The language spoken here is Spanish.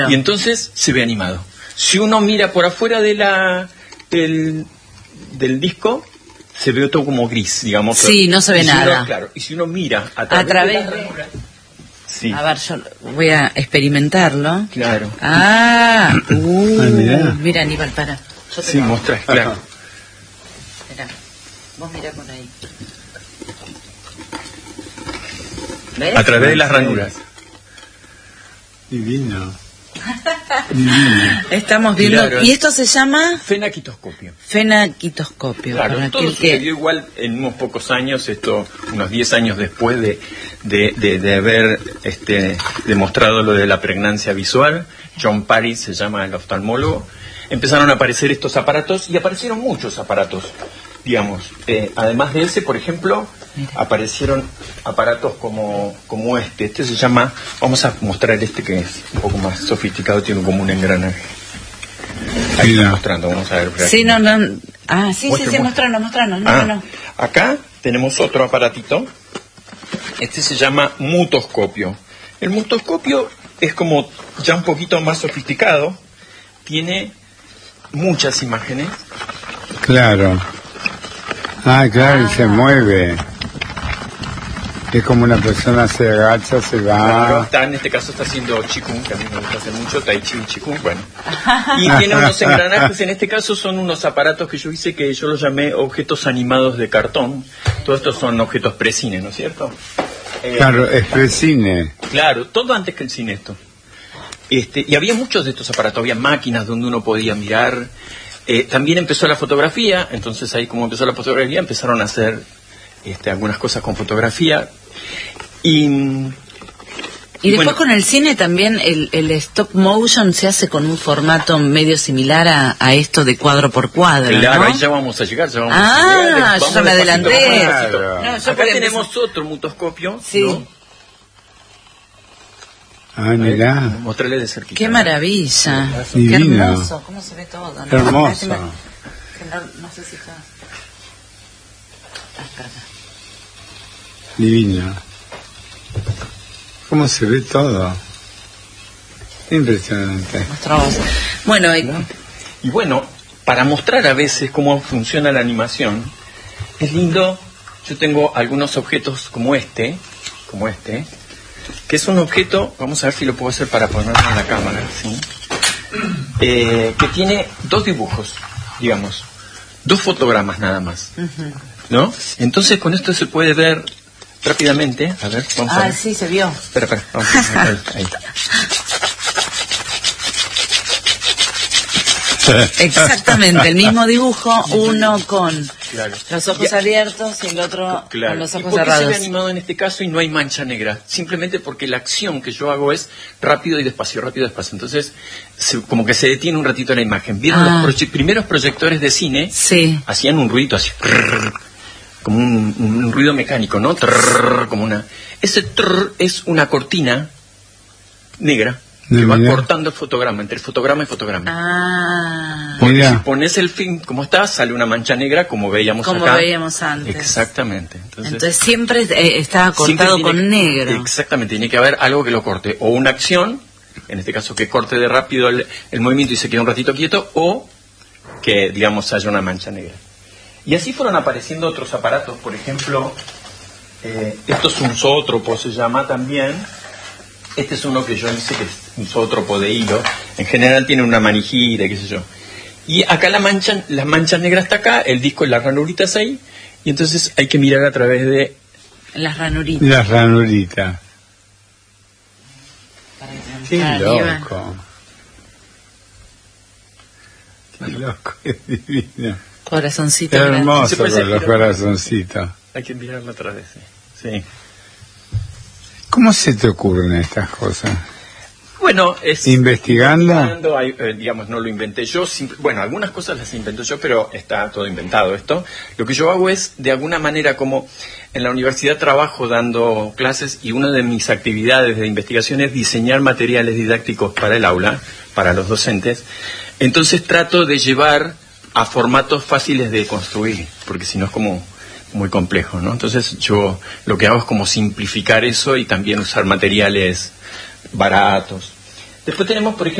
y entonces se ve animado. Si uno mira por afuera del disco, se ve todo como gris, digamos. Sí, no se ve nada. Claro, y si uno mira a través de... Sí. A ver, yo voy a experimentarlo. Claro. Mira, Aníbal, para. Sí, mostrás, claro. Espera, vos mirá por ahí. ¿Ves? A través de las ranuras. Divino. Estamos viendo, claro. ¿Y esto se llama? Fenaquitoscopio. Fenaquitoscopio. Claro, todo sucedió igual en unos pocos años, unos 10 años después de haber demostrado lo de la pregnancia visual. John Parry se llama el oftalmólogo. Empezaron a aparecer estos aparatos y aparecieron muchos aparatos, digamos. Además de ese, por ejemplo, aparecieron aparatos como este. Este se llama, vamos a mostrar que es un poco más sofisticado, tiene como un engranaje. Ahí está mostrando, vamos a ver. Sí, sí, mostranos. No. Acá tenemos otro aparatito. Este se llama mutoscopio. El mutoscopio es como ya un poquito más sofisticado. Tiene muchas imágenes. Claro. Claro, y se mueve. Es como una persona se agacha, se va. Claro, en este caso está haciendo Qigong, que a mí me gusta hacer mucho, Tai Chi y Qigong, bueno. Y tiene unos engranajes, en este caso son unos aparatos que yo hice que yo los llamé objetos animados de cartón. Todos estos son objetos pre-cine, ¿no es cierto? Claro, es pre-cine. Claro, todo antes que el cine esto. Y había muchos de estos aparatos, había máquinas donde uno podía mirar. También empezó la fotografía, entonces ahí como empezó la fotografía empezaron a hacer algunas cosas con fotografía. Y después con el cine también el stop motion se hace con un formato medio similar a esto de cuadro por cuadro, claro, ¿no? ahí ya vamos a llegar. Yo me adelanté. Claro. Acá tenemos otro mutoscopio. Sí. ¿No? Mirá. Mostrarle de cerquita. Qué maravilla. Divino. Qué hermoso. ¿Cómo se ve todo? ¿No? Hermoso. No sé si está... Divino. ¿Cómo se ve todo? Impresionante. Mostramos. Bueno, y bueno, para mostrar a veces cómo funciona la animación, es lindo. Yo tengo algunos objetos como este, que es un objeto, vamos a ver si lo puedo hacer para ponerlo en la cámara, ¿sí? Que tiene 2 dibujos, digamos, 2 fotogramas nada más, ¿no? Entonces con esto se puede ver rápidamente, a ver, vamos a ver. Sí, se vio. Espera, vamos a ver, ahí. Exactamente, el mismo dibujo, uno con los ojos abiertos y el otro con los ojos cerrados. ¿Por qué se ve animado en este caso y no hay mancha negra? Simplemente porque la acción que yo hago es rápido y despacio. Entonces, como que se detiene un ratito la imagen. ¿Vieron los primeros proyectores de cine? Sí. Hacían un ruido así, como un ruido mecánico, ¿no? Como una... Ese es una cortina negra que va cortando el fotograma, entre fotograma y fotograma. Porque si pones el film como está, sale una mancha negra como veíamos acá. Como veíamos antes. Exactamente. Entonces siempre está cortado con negro. Exactamente, tiene que haber algo que lo corte. O una acción, en este caso que corte de rápido el movimiento y se quede un ratito quieto, o que, digamos, haya una mancha negra. Y así fueron apareciendo otros aparatos, por ejemplo, esto es un zoótropo, se llama también. Este es uno que yo hice, que es un zoótropo de hilo. En general tiene una manijita, qué sé yo. Y acá la mancha negra está acá, el disco, las ranuritas ahí, y entonces hay que mirar a través de... Las ranuritas. Las ranuritas. Qué loco. Qué loco, es divino. Corazoncito. Hermoso con los corazoncitos. Hay que mirarlo a través, sí. ¿Cómo se te ocurren estas cosas? Bueno, es... ¿Investigando? Digamos, no lo inventé yo. Bueno, algunas cosas las invento yo, pero está todo inventado esto. Lo que yo hago es, de alguna manera, como en la universidad trabajo dando clases y una de mis actividades de investigación es diseñar materiales didácticos para el aula, para los docentes. Entonces trato de llevar a formatos fáciles de construir, porque si no es como muy complejo, ¿no? Entonces yo lo que hago es como simplificar eso y también usar materiales baratos. Después tenemos, por ejemplo,